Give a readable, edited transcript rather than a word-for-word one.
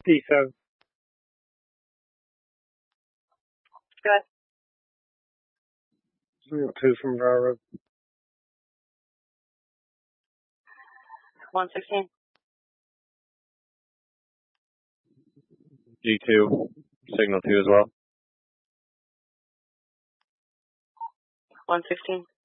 P7. Good. 2 from railroad. 116. G2, signal 2 as well. 116.